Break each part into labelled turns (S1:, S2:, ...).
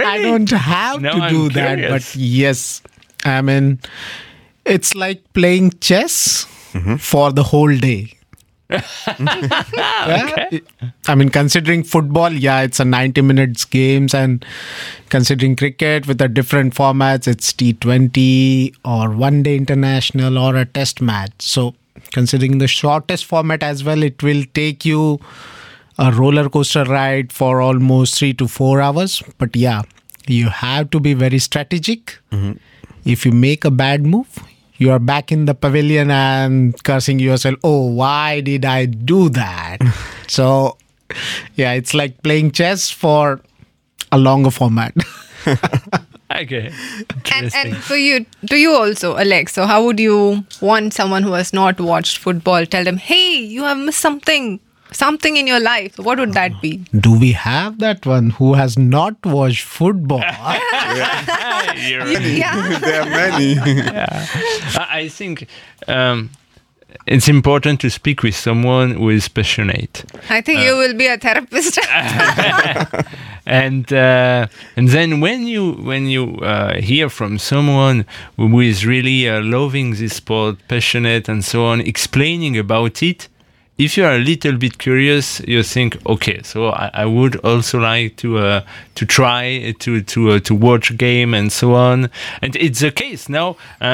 S1: I don't have
S2: No,
S1: to
S2: I'm
S1: do that,
S2: curious.
S1: but yes, I mean, it's like playing chess for the whole day. Yeah? I mean, considering football, yeah, it's a 90 minutes games, and considering cricket with the different formats, it's T20 or one day international or a test match. So considering the shortest format as well, it will take you a roller coaster ride for almost 3 to 4 hours. But yeah, you have to be very strategic. If you make a bad move, you are back in the pavilion and cursing yourself, oh, why did I do that? So, yeah, it's like playing chess for a longer format.
S2: Okay.
S3: And for you, to you also, Alex, so how would you want someone who has not watched football, tell them, hey, you have missed something in your life? What would that be?
S1: Do we have that one who has not watched football?
S2: You're right.
S3: Yeah.
S4: There are many.
S2: I think it's important to speak with someone who is passionate.
S3: I think you will be a therapist.
S2: And then when you hear from someone who is really loving this sport, passionate and so on, explaining about it, if you are a little bit curious, you think, okay, so I would also like to try to watch a game and so on. And it's the case now.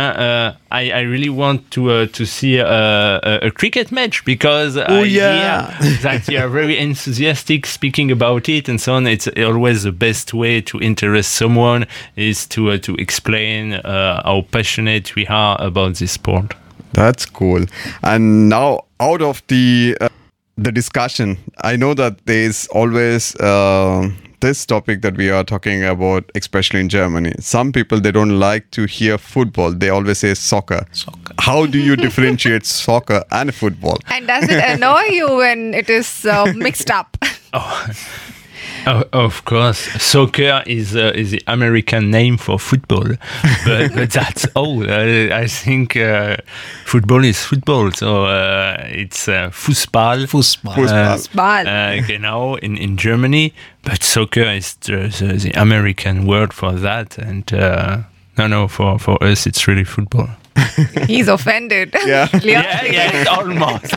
S2: I really want to see a cricket match because I hear that you are very enthusiastic speaking about it and so on. It's always the best way to interest someone is to explain how passionate we are about this sport.
S4: That's cool. And now, out of the discussion, I know that there's always this topic that we are talking about, especially in Germany. Some people, they don't like to hear football. They always say soccer. How do you differentiate soccer and football?
S3: And does it annoy you when it is mixed up?
S2: Oh, of course, soccer is the American name for football, but that's all. I think football is football, so it's Fußball.
S3: Fußball.
S2: Genau, in Germany, but soccer is the American word for that, and no, for us it's really football.
S3: He's offended.
S4: Yeah.
S2: Yeah, almost.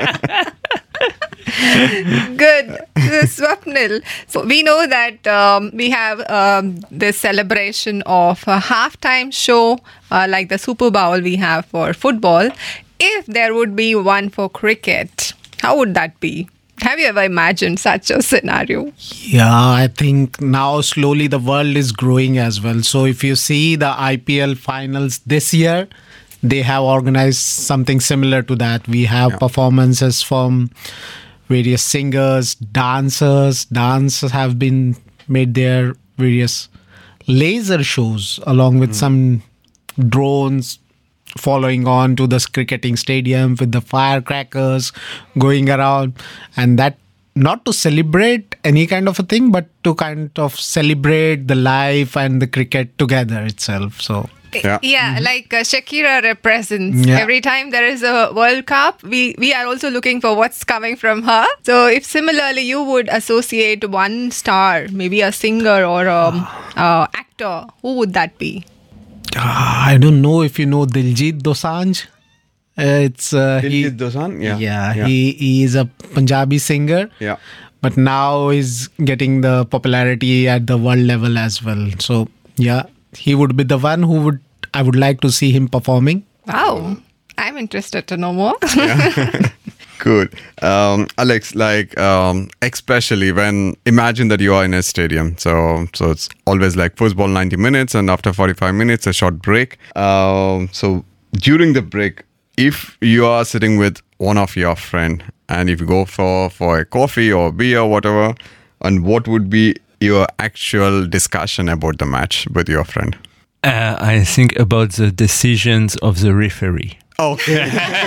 S3: Good. Swapnil. So we know that we have this celebration of a halftime show like the Super Bowl we have for football. If there would be one for cricket, how would that be? Have you ever imagined such a scenario?
S1: Yeah, I think now slowly the world is growing as well. So if you see the IPL finals this year, they have organized something similar to that. We have performances from various singers, dancers. Dancers have been made their various laser shows along with some drones following on to the cricketing stadium with the firecrackers going around, and that not to celebrate any kind of a thing, but to kind of celebrate the life and the cricket together itself. So
S3: Yeah, like Shakira represents. Every time there is a World Cup, we are also looking for what's coming from her. So if similarly you would associate one star, maybe a singer or a actor, who would that be?
S1: I don't know if you know Diljit Dosanjh. It's
S4: Diljit Dosanjh? Yeah.
S1: He is a Punjabi singer.
S4: Yeah.
S1: But now he's getting the popularity at the world level as well. So yeah, he would be the one who I would like to see him performing.
S3: Wow, I'm interested to know more.
S4: Good. Alex, especially when imagine that you are in a stadium. So it's always like football 90 minutes and after 45 minutes, a short break. So during the break, if you are sitting with one of your friend and if you go for a coffee or beer or whatever, and what would be your actual discussion about the match with your friend?
S2: I think about the decisions of the referee.
S4: Okay.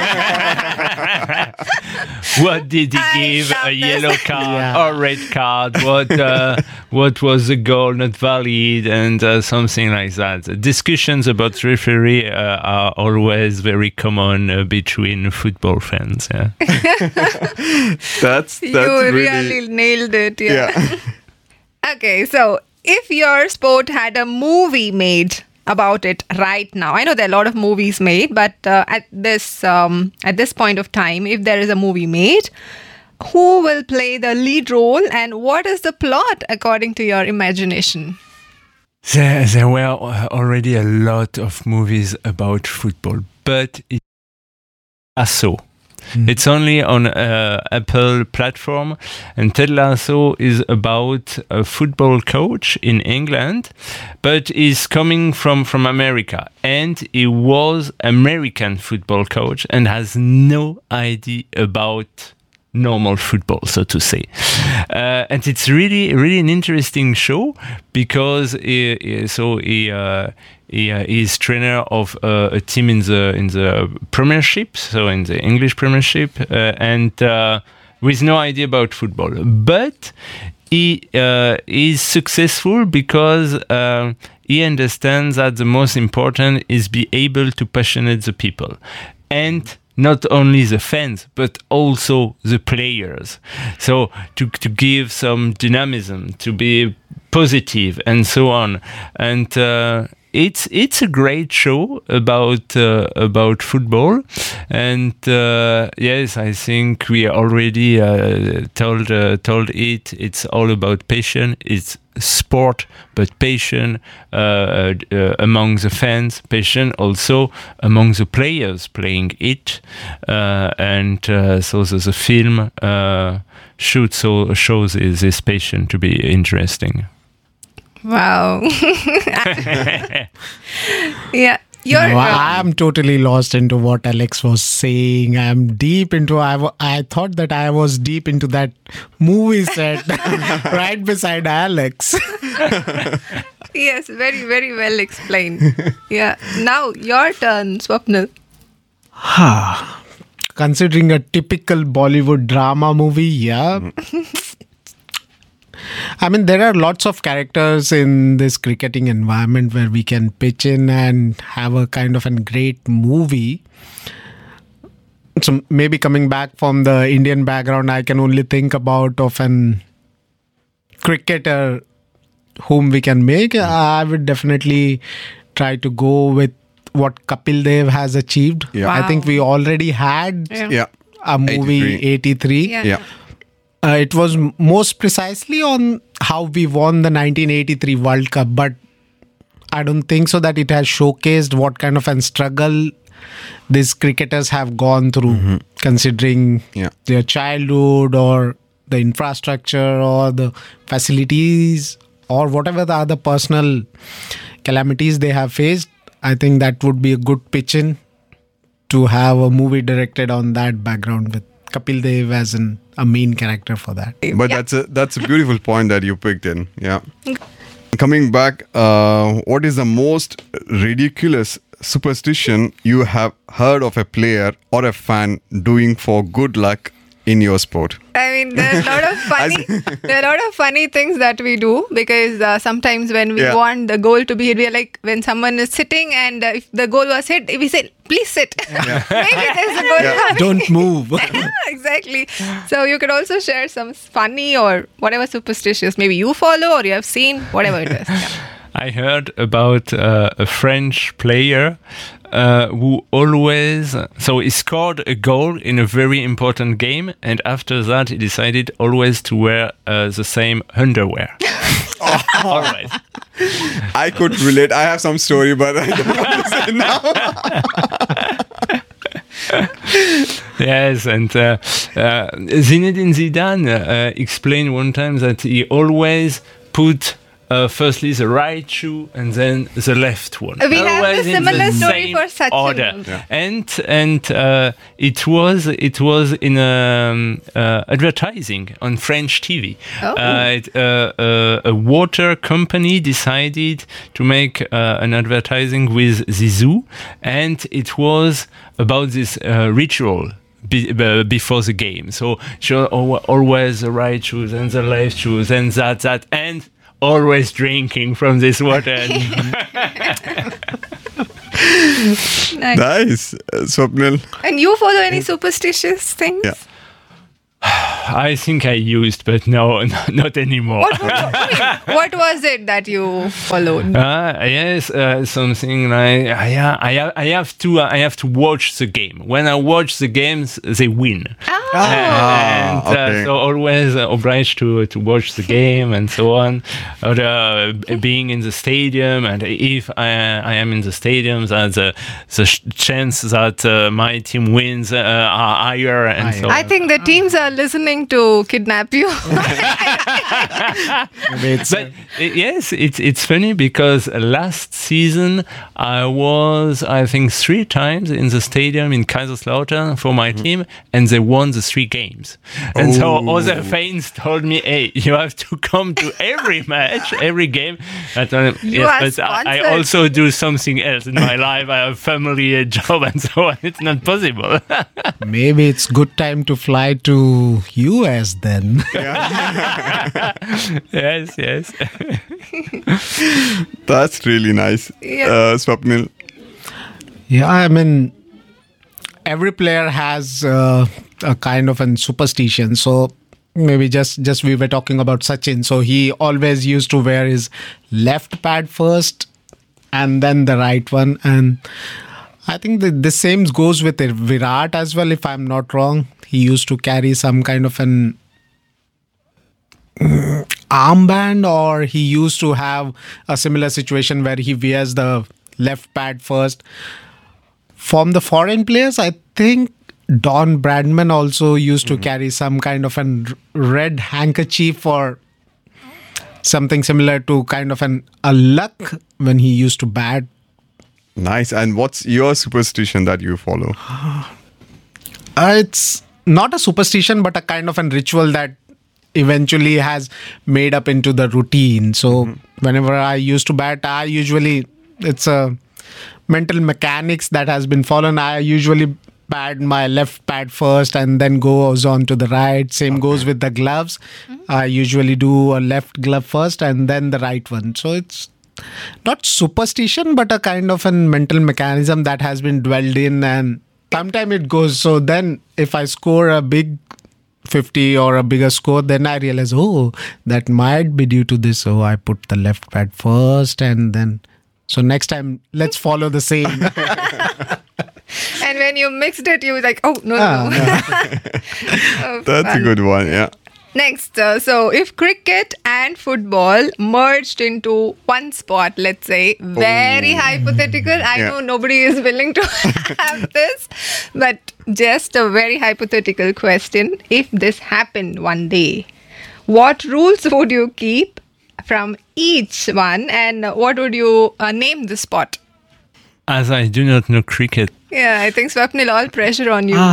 S2: What did he give? A yellow card or red card? What was the goal not valid? And something like that. Discussions about referee are always very common between football fans. Yeah.
S4: That's
S3: you really nailed it. Yeah. Okay, so if your sport had a movie made about it right now, I know there are a lot of movies made, but at this point of time, if there is a movie made, who will play the lead role and what is the plot according to your imagination?
S2: There were already a lot of movies about football, but it's Lasso. It's only on Apple platform, and Ted Lasso is about a football coach in England, but is coming from America, and he was American football coach and has no idea about normal football, so to say. And it's really an interesting show because he is trainer of a team in the Premiership, so in the English Premiership, and with no idea about football. But he is successful because he understands that the most important is be able to passionate the people, and not only the fans, but also the players. So to give some dynamism, to be positive, and so on. And it's a great show about football. And yes, I think we already told it. It's all about passion. It's sport, but passion among the fans, passion also among the players playing it, and so the film shows this passion to be interesting.
S3: Wow. Yeah.
S1: I'm totally lost into what Alex was saying. I'm deep into. I thought that I was deep into that movie set right beside Alex.
S3: Yes, very, very well explained. Yeah. Now your turn, Swapnil.
S1: Considering a typical Bollywood drama movie, yeah. I mean, there are lots of characters in this cricketing environment where we can pitch in and have a kind of a great movie. So maybe coming back from the Indian background, I can only think about of an cricketer whom we can make. I would definitely try to go with what Kapil Dev has achieved.
S4: Yeah.
S3: Wow.
S1: I think we already had a movie 83.
S3: Yeah.
S1: It was most precisely on how we won the 1983 World Cup, but I don't think so that it has showcased what kind of a struggle these cricketers have gone through, considering their childhood or the infrastructure or the facilities or whatever the other personal calamities they have faced. I think that would be a good pitch-in to have a movie directed on that background with Kapil Dev as a main character for that.
S4: But that's a beautiful point that you picked in. Yeah. Coming back, what is the most ridiculous superstition you have heard of a player or a fan doing for good luck in your sport?
S3: I mean, there are a lot of funny things that we do because sometimes when we want the goal to be hit, we are like, when someone is sitting and if the goal was hit, we say, please sit. Maybe there's a goal.
S1: Don't move.
S3: Exactly. So you could also share some funny or whatever superstitious maybe you follow or you have seen, whatever it is. Yeah.
S2: I heard about a French player who always, so he scored a goal in a very important game, and after that he decided always to wear the same underwear. Always.
S4: I could relate. I have some story, but I don't want to say now.
S2: Yes, and Zinedine Zidane explained one time that he always put firstly the right shoe and then the left one.
S3: We have a similar story for Sachin.
S2: Order. Yeah. And it was in advertising on French TV. A water company decided to make an advertising with Zizou, and it was about this ritual before the game. So always the right shoes and the left shoes and that and always drinking from this water.
S3: Nice.
S4: Swapnil.
S3: And you follow any superstitious things?
S4: Yeah.
S2: I think I used, but no, not anymore.
S3: What was it that you followed?
S2: Yes, something like I have to watch the game. When I watch the games, they win. And
S4: okay.
S2: so always obliged to watch the game and so on. Or being in the stadium, and if I am in the stadium, the chance that my team wins are higher. And so
S3: I think the teams are listening to kidnap you.
S2: But yes, it's funny because last season I was, I think, 3 times in the stadium in Kaiserslautern for my team, and they won the 3 games. And so other fans told me, "Hey, you have to come to every match, every game." But
S3: are
S2: I
S3: sponsored.
S2: also do something else in my life. I have family, a job, and so on. It's not possible.
S1: Maybe it's good time to fly to US then.
S2: Yes.
S4: That's really nice.
S3: Yeah.
S4: Swapnil.
S1: Yeah, I mean, every player has a kind of a superstition. So maybe just we were talking about Sachin. So he always used to wear his left pad first and then the right one. And I think the same goes with Virat as well, if I'm not wrong. He used to carry some kind of an armband, or he used to have a similar situation where he wears the left pad first. From the foreign players, I think Don Bradman also used to carry some kind of a red handkerchief or something similar to kind of a luck when he used to bat.
S4: Nice. And what's your superstition that you follow?
S1: It's not a superstition, but a kind of a ritual that eventually has made up into the routine. So whenever I used to bat, it's a mental mechanics that has been followed. I usually pad my left pad first and then goes on to the right. Same goes with the gloves. I usually do a left glove first and then the right one. So it's not superstition, but a kind of a mental mechanism that has been dwelled in, and sometimes it goes. So then if I score a big 50 or a bigger score, then I realize, that might be due to this. So I put the left pad first, and then so next time let's follow the same.
S3: And when you mixed it, you were like, no.
S4: That's a good one, yeah.
S3: Next, so if cricket and football merged into one sport, let's say, very hypothetical. I know nobody is willing to have this, but just a very hypothetical question. If this happened one day, what rules would you keep from each one, and what would you name the sport?
S2: As I do not know cricket.
S3: Yeah, I think Swapnil, all pressure on you.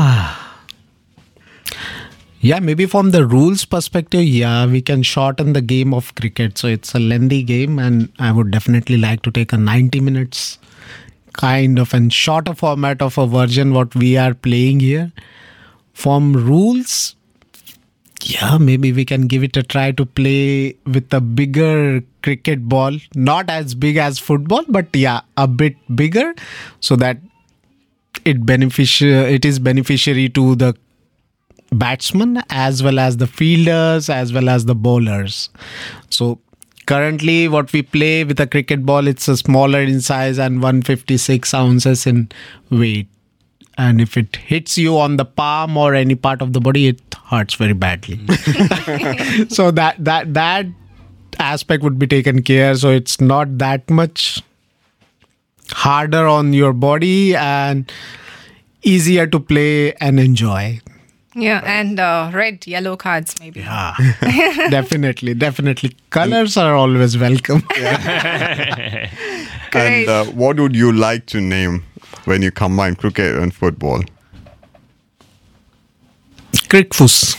S1: Yeah, maybe from the rules perspective, we can shorten the game of cricket. So it's a lengthy game, and I would definitely like to take a 90 minutes kind of and shorter format of a version what we are playing here. From rules, maybe we can give it a try to play with a bigger cricket ball, not as big as football, but a bit bigger, so that it is beneficiary to the batsmen as well as the fielders as well as the bowlers. So currently what we play with a cricket ball, it's a smaller in size and 156 ounces in weight, and if it hits you on the palm or any part of the body, it hurts very badly. So that aspect would be taken care, so it's not that much harder on your body and easier to play and enjoy.
S3: Yeah, and red, yellow cards maybe.
S1: Definitely. Colors are always welcome.
S3: Great.
S4: And what would you like to name when you combine cricket and football?
S1: Crickfus.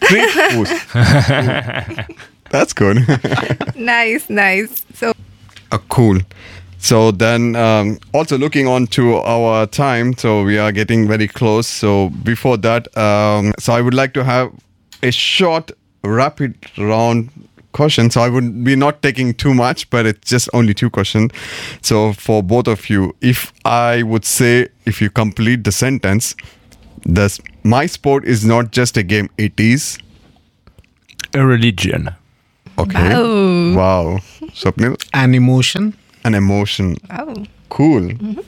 S4: That's good.
S3: Nice. So
S4: Cool. So then, also looking on to our time, so we are getting very close. So before that, so I would like to have a short, rapid round question. So I would be not taking too much, but it's just only 2 questions. So for both of you, if I would say, if you complete the sentence, My sport is not just a game, it is.
S2: A religion.
S4: Okay.
S3: Oh.
S4: Wow. Swapnil,
S1: An emotion.
S4: an emotion.
S3: Oh.
S4: Cool.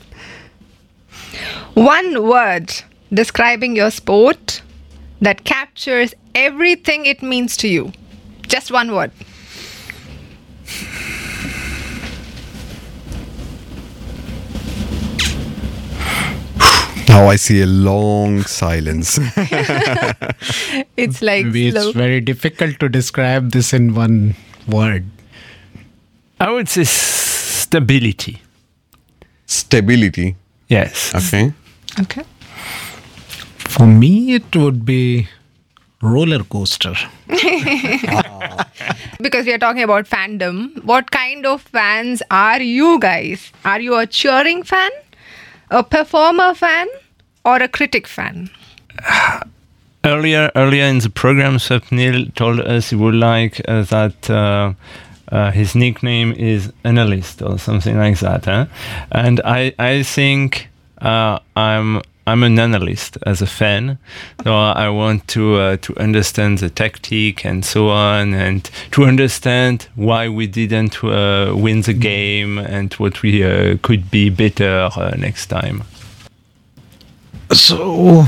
S3: One word describing your sport that captures everything it means to you. Just one word.
S4: Now I see a long silence.
S3: It's like
S1: Maybe
S3: slow.
S1: it's very difficult to describe this in one word.
S2: I would say stability.
S4: Stability.
S2: Yes.
S4: Okay.
S3: Okay.
S1: For me, it would be roller coaster.
S3: Because we are talking about fandom, what kind of fans are you guys? Are you a cheering fan, a performer fan, or a critic fan?
S2: Earlier in the program, Swapnil told us he would like that his nickname is analyst or something like that. Huh? And I think I'm an analyst as a fan, so I want to understand the tactic and so on, and to understand why we didn't win the game and what we could be better next time.
S1: So,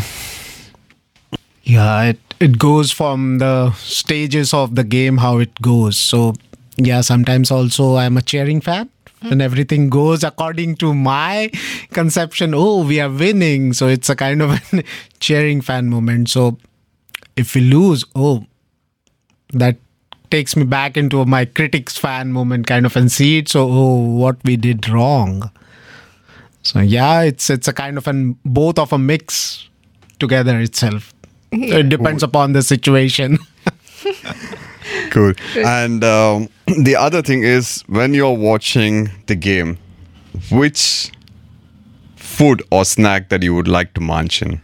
S1: yeah, it goes from the stages of the game, how it goes. So, yeah, sometimes also I'm a cheering fan. When everything goes according to my conception, oh, we are winning. So it's a kind of a cheering fan moment. So if we lose, oh, that takes me back into my critics fan moment kind of and see it. So, oh, what we did wrong. So yeah, it's a kind of both of a mix together itself. It depends upon the situation.
S4: Cool. And the other thing is, when you're watching the game, which food or snack that you would like to munch in?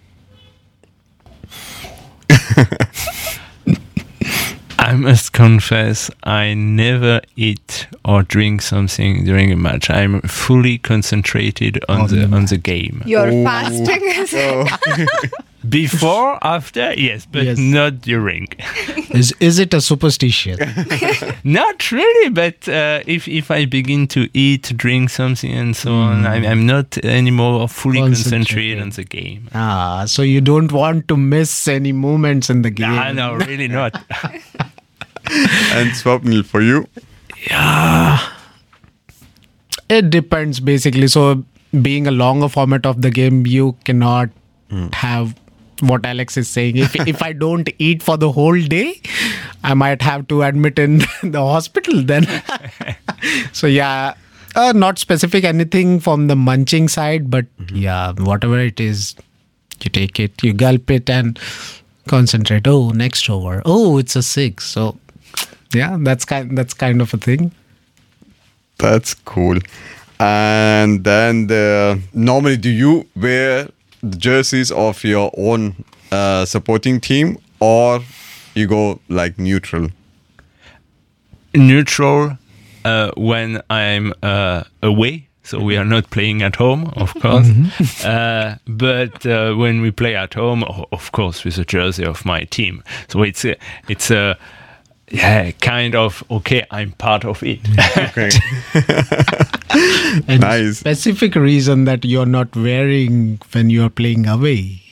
S2: I must confess, I never eat or drink something during a match. I'm fully concentrated on the game.
S3: You're fasting.
S2: Before, after, yes, but
S1: Yes.
S2: not during.
S1: Is it a superstition?
S2: Not really, but if I begin to eat, drink something and so on, I'm not anymore fully concentrated on the game.
S1: So you don't want to miss any moments in the game.
S2: No, really not.
S4: And Swapnil, for you?
S1: It depends basically. So being a longer format of the game, you cannot have what Alex is saying. If I don't eat for the whole day, I might have to admit in the hospital then. So yeah, not specific anything from the munching side, but yeah, whatever it is, you take it, you gulp it and concentrate. Oh, next over. Oh, it's a 6. So yeah, that's kind of a thing.
S4: That's cool. And then normally, do you wear the jerseys of your own supporting team, or you go like neutral?
S2: Neutral when I'm away. So we are not playing at home, of course. But when we play at home, of course, with the jersey of my team. So it's a kind of, okay, I'm part of it.
S4: Okay.
S1: And
S4: Nice.
S1: specific reason that you're not wearing when you're playing away.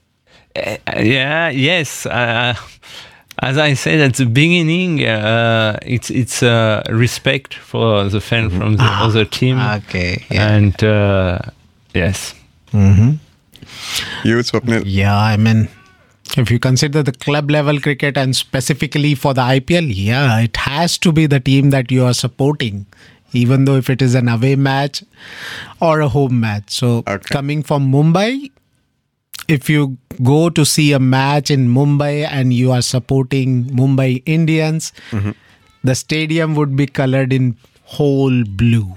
S2: Yes. As I said at the beginning, it's respect for the fan from the other team.
S1: Okay.
S2: And yes.
S4: You, Swapnil?
S1: Yeah, I mean, if you consider the club level cricket and specifically for the IPL, yeah, it has to be the team that you are supporting, even though if it is an away match or a home match. So coming from Mumbai, if you go to see a match in Mumbai and you are supporting Mumbai Indians, the stadium would be colored in whole blue.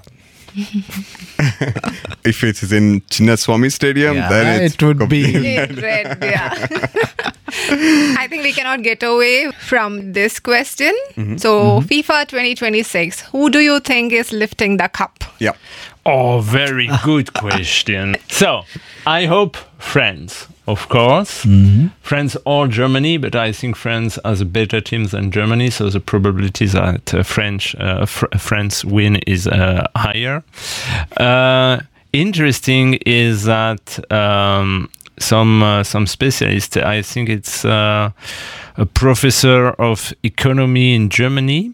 S4: If it is in Chinnaswamy Stadium, then
S1: it would be.
S3: Red, yeah. I think we cannot get away from this question. So, FIFA 2026, who do you think is lifting the cup?
S4: Yeah.
S2: Oh, very good question. So, I hope France. of course. France or Germany, but I think France has a better team than Germany, so the probability that France win is higher. Interesting is that some specialists, I think it's a professor of economy in Germany,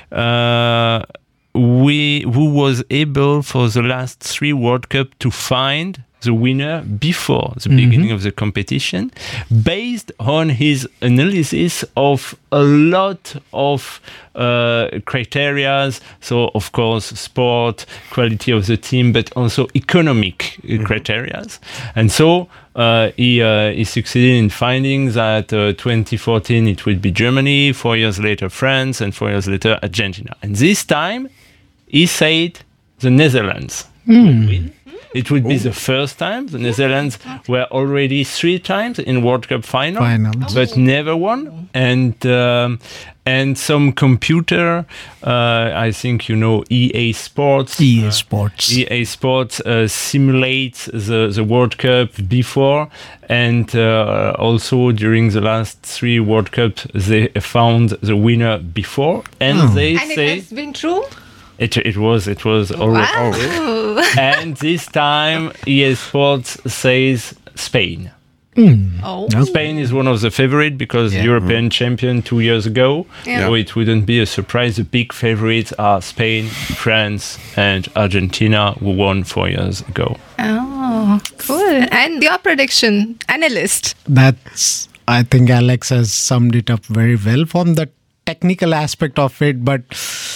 S2: who was able for the last 3 World Cup to find the winner before the beginning of the competition, based on his analysis of a lot of criteria. So, of course, sport, quality of the team, but also economic criteria. And so he succeeded in finding that 2014 it would be Germany, 4 years later France, and 4 years later Argentina. And this time he said the Netherlands would win. It would be the first time. The Netherlands were already 3 times in World Cup finals, but never won. And some computer, I think you know EA Sports.
S1: EA Sports.
S2: EA Sports simulates the World Cup before, and also during the last 3 World Cups, they found the winner before, and they say
S3: it has been true.
S2: It was already.
S3: Wow.
S2: And this time, EA Sports says Spain.
S3: Oh.
S2: Spain is one of the favorites because European champion 2 years ago.
S3: Yeah.
S2: So it wouldn't be a surprise. The big favorites are Spain, France, and Argentina, who won 4 years ago.
S3: Oh, cool. And your prediction, analyst.
S1: I think Alex has summed it up very well from the technical aspect of it, but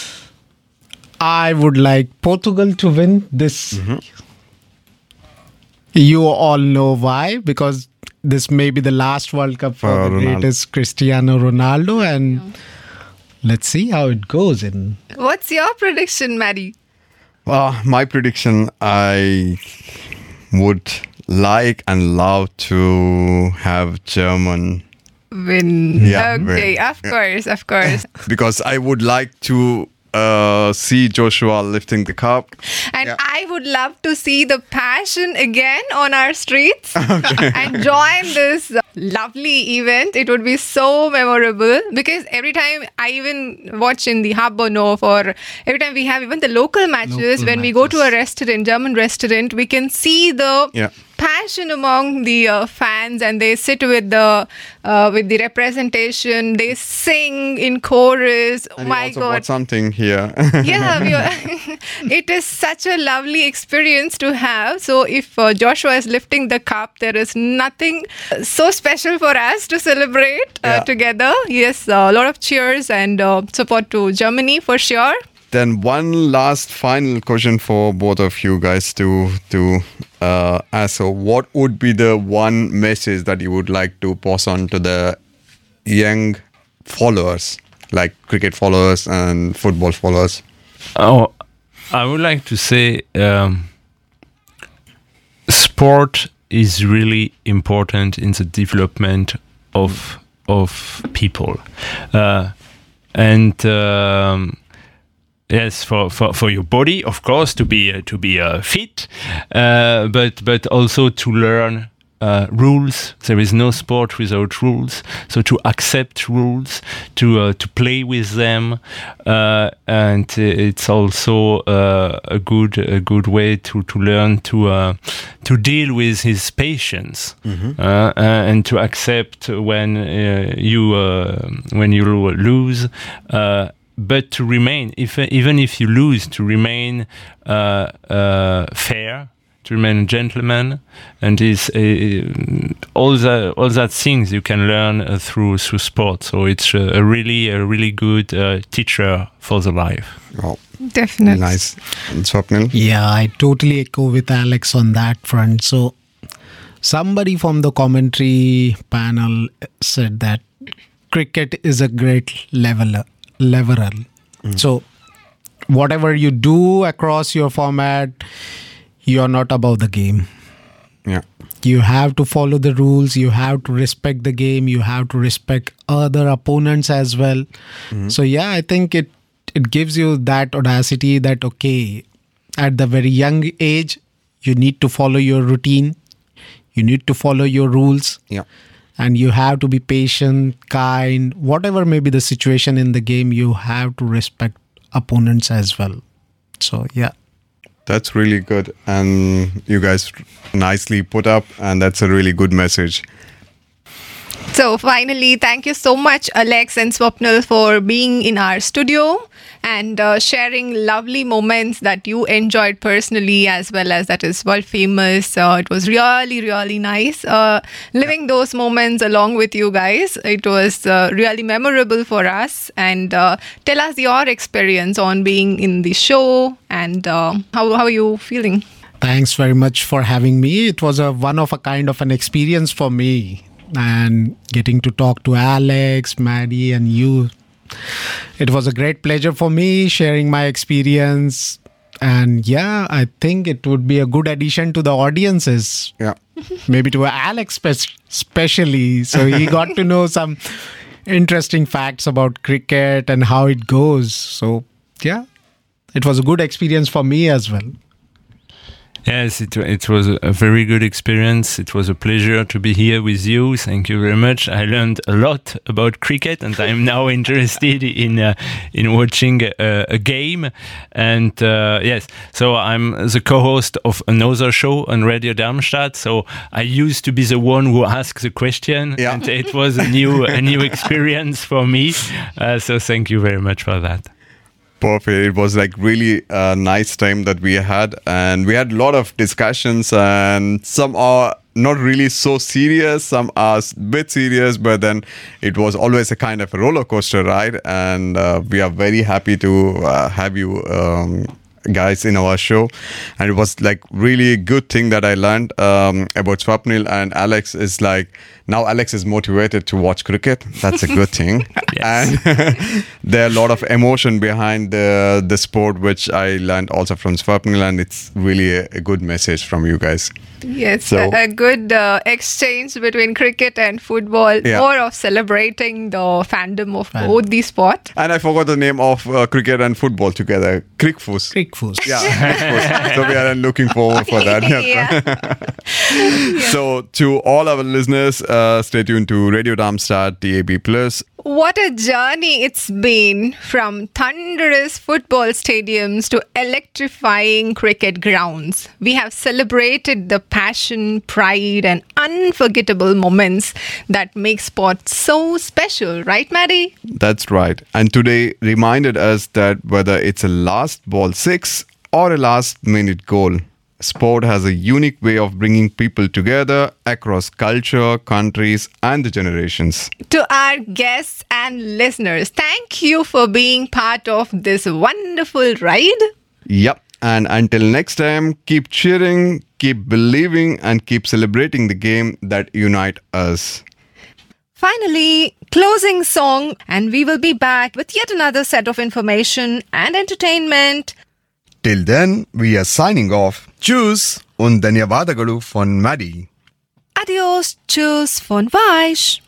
S1: I would like Portugal to win this. You all know why, because this may be the last World Cup for the greatest Cristiano Ronaldo, and let's see how it goes.
S3: What's your prediction, Maddie?
S4: My prediction, I would like and love to have German
S3: Win.
S4: Yeah,
S3: okay,
S4: win.
S3: Of course.
S4: because I would like to see Joshua lifting the cup.
S3: And I would love to see the passion again on our streets and join this lovely event. It would be so memorable because every time I even watch in the Hauptbahnhof, or every time we have even the local matches, when we go to a restaurant, German restaurant, we can see the passion among the fans, and they sit with the representation. They sing in chorus.
S4: And
S3: oh my
S4: also
S3: God!
S4: bought something here.
S3: It is such a lovely experience to have. So if Joshua is lifting the cup, there is nothing so special for us to celebrate together. Yes, a lot of cheers and support to Germany for sure.
S4: Then one last final question for both of you guys to ask. So what would be the one message that you would like to pass on to the young followers, like cricket followers and football followers?
S2: Oh, I would like to say sport is really important in the development of people. Yes, for your body, of course, to be fit, but also to learn rules. There is no sport without rules. So to accept rules, to play with them, and it's also a good way to learn to deal with his patience, and to accept when you lose. But to remain, even if you lose, to remain fair, to remain a gentleman, and is all that things you can learn through sport. So it's a really good teacher for the life.
S4: Oh,
S3: definitely
S4: nice. And Swapnil?
S1: Yeah, I totally echo with Alex on that front. So somebody from the commentary panel said that cricket is a great leveler. So whatever you do across your format, you're not above the game.
S4: Yeah.
S1: You have to follow the rules. You have to respect the game. You have to respect other opponents as well. So yeah, I think it gives you that audacity that, okay, at the very young age, you need to follow your routine. You need to follow your rules.
S4: Yeah.
S1: And you have to be patient, kind, whatever may be the situation in the game, you have to respect opponents as well. So, yeah.
S4: That's really good. And you guys nicely put up, and that's a really good message.
S3: So finally, thank you so much, Alex and Swapnil, for being in our studio and sharing lovely moments that you enjoyed personally, as well as that is world famous. It was really, really nice living those moments along with you guys. It was really memorable for us. And tell us your experience on being in the show and how are you feeling?
S1: Thanks very much for having me. It was a one of a kind of an experience for me. And getting to talk to Alex, Maddie, and you. It was a great pleasure for me sharing my experience. And yeah, I think it would be a good addition to the audiences.
S4: Yeah.
S1: Maybe to Alex especially. So he got to know some interesting facts about cricket and how it goes. So yeah, it was a good experience for me as well.
S2: Yes, it was a very good experience. It was a pleasure to be here with you. Thank you very much. I learned a lot about cricket, and I'm now interested in watching a game. And yes, so I'm the co-host of another show on Radio Darmstadt. So I used to be the one who asked the question, and it was a new experience for me. So thank you very much for that.
S4: Perfect. It was like really a nice time that we had, and we had a lot of discussions, and some are not really so serious, some are a bit serious, but then it was always a kind of a roller coaster ride, and we are very happy to have you guys in our show. And it was like really good thing that I learned about Swapnil and Alex is like, now Alex is motivated to watch cricket. That's a good thing. And there are a lot of emotion behind the sport, which I learned also from Swapnil, and it's really a good message from you guys.
S3: Yes, so, a good exchange between cricket and football, more of celebrating the fandom of both the sport.
S4: And I forgot the name of cricket and football together. Crickfus.
S1: Crickfus.
S4: Yeah, Crickfus. So we are looking forward for that. So to all our listeners, stay tuned to Radio Darmstadt DAB+.
S3: What a journey it's been, from thunderous football stadiums to electrifying cricket grounds. We have celebrated the passion, pride, and unforgettable moments that make sport so special, right, Maddie?
S4: That's right. And today reminded us that whether it's a last ball six or a last minute goal, sport has a unique way of bringing people together across culture, countries, and the generations.
S3: To our guests and listeners, thank you for being part of this wonderful ride.
S4: Yep. And until next time, keep cheering, keep believing, and keep celebrating the game that unite us.
S3: Finally, closing song, and we will be back with yet another set of information and entertainment.
S4: Till then, we are signing off. Tschüss und ಧನ್ಯವಾದಗಳು von Maddie.
S3: Adios, tschüss von Weish.